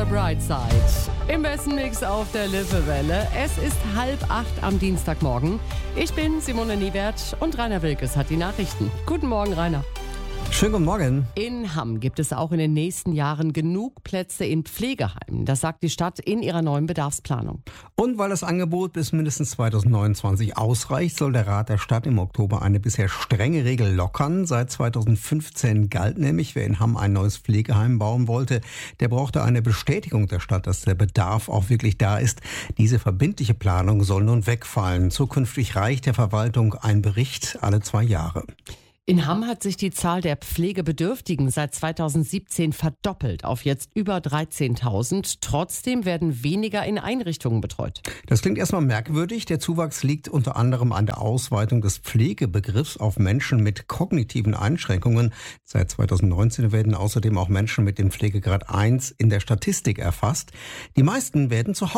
Bright Side. Im besten Mix auf der Lippe-Welle. Es ist 7:30 am Dienstagmorgen. Ich bin Simone Niewert und Rainer Wilkes hat die Nachrichten. Guten Morgen, Rainer. Schönen guten Morgen. In Hamm gibt es auch in den nächsten Jahren genug Plätze in Pflegeheimen. Das sagt die Stadt in ihrer neuen Bedarfsplanung. Und weil das Angebot bis mindestens 2029 ausreicht, soll der Rat der Stadt im Oktober eine bisher strenge Regel lockern. Seit 2015 galt nämlich, wer in Hamm ein neues Pflegeheim bauen wollte, der brauchte eine Bestätigung der Stadt, dass der Bedarf auch wirklich da ist. Diese verbindliche Planung soll nun wegfallen. Zukünftig reicht der Verwaltung ein Bericht alle 2 Jahre. In Hamm hat sich die Zahl der Pflegebedürftigen seit 2017 verdoppelt auf jetzt über 13.000. Trotzdem werden weniger in Einrichtungen betreut. Das klingt erstmal merkwürdig. Der Zuwachs liegt unter anderem an der Ausweitung des Pflegebegriffs auf Menschen mit kognitiven Einschränkungen. Seit 2019 werden außerdem auch Menschen mit dem Pflegegrad 1 in der Statistik erfasst. Die meisten werden zu Hause